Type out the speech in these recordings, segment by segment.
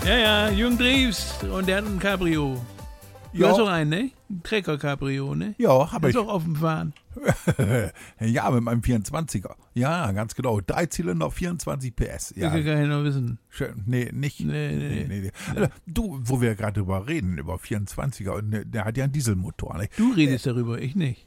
Ja, Jürgen Drews und der hat ein Cabrio. Du hast auch einen, ne? Ein Trecker-Cabrio, ne? Ja, hab ich. Ist auch offen fahren. Ja, mit meinem 24er. Ja, ganz genau. 3 Zylinder, 24 PS. Ja. Das kann ich noch wissen. Schön. Nee, nicht. Nee. Du, wo wir gerade drüber reden, über 24er, und der hat ja einen Dieselmotor. Ne? Du redest darüber, ich nicht.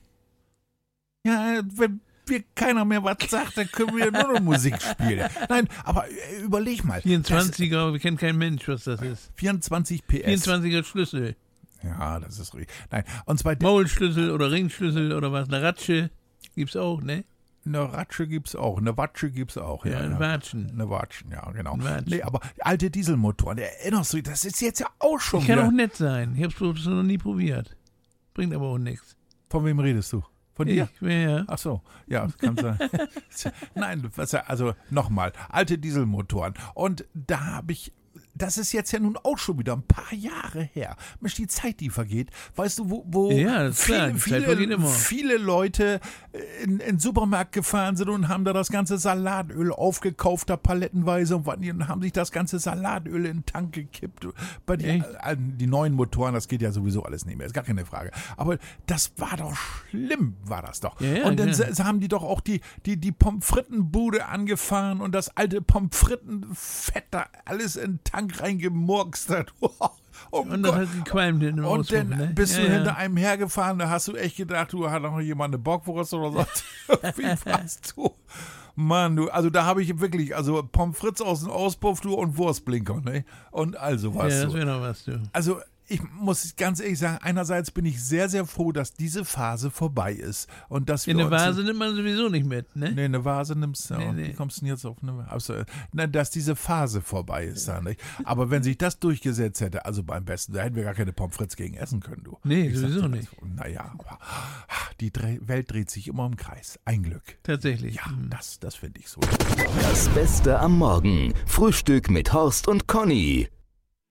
Ja, wenn keiner mehr was sagt, dann können wir nur noch Musik spielen. Nein, aber überleg mal. 24er, wir kennen keinen Mensch, was das ist. 24 PS. 24er Schlüssel. Ja, das ist richtig. Nein, und zwar Maulschlüssel oder Ringschlüssel oder was, eine Ratsche gibt's auch, ne? eine Ratsche gibt's auch, eine Watsche gibt's auch. Ja, ein Watschen. Eine Watschen, ja, genau. Ein Watschen. Nee, aber alte Dieselmotoren, erinnerst du dich, das ist jetzt ja auch schon Ich kann wieder. auch nett sein. Ich hab's bloß noch nie probiert. Bringt aber auch nichts. Von wem redest du? Von dir? Ja. Ach so, ja, kann sein. Nein, also nochmal, alte Dieselmotoren. Und da habe ich, das ist jetzt ja nun auch schon wieder ein paar Jahre her. Mensch, die Zeit, die vergeht. Weißt du, wo Ja, das ist klar, die Zeit vergeht immer. viele Leute in den Supermarkt gefahren sind und haben da das ganze Salatöl aufgekauft, da palettenweise, und haben sich das ganze Salatöl in den Tank gekippt. Bei die neuen Motoren, das geht ja sowieso alles nicht mehr, ist gar keine Frage. Aber das war doch schlimm, war das doch. Ja, und dann haben die doch auch die Pommes Frittenbude angefahren und das alte Pommes Frittenfett da alles in den Tank reingemurkst hat. Und das hat gequalmt in dem Und Auspuff, dann ne? bist du hinter einem hergefahren, da hast du echt gedacht, du hat noch jemand eine Bockwurst oder so. Wie warst du? Mann, also da habe ich wirklich, also Pommes frites aus dem Auspuff, du, und Wurstblinker, ne? Und also was. Ja, das wäre noch was, du. Also ich muss ganz ehrlich sagen, einerseits bin ich sehr, sehr froh, dass diese Phase vorbei ist. Und dass wir In eine Vase nimmt man sowieso nicht mit, ne? Nee, eine Vase nimmst du. Nee. Wie kommst du denn jetzt auf eine Vase? Nein, dass diese Phase vorbei ist. Ja. Nicht? Aber wenn sich das durchgesetzt hätte, also beim Besten, da hätten wir gar keine Pommes frites gegen essen können, du. Nee, sowieso nicht. Naja, aber die Welt dreht sich immer im Kreis. Ein Glück. Tatsächlich. Ja, das finde ich so. Das Beste am Morgen. Frühstück mit Horst und Conny.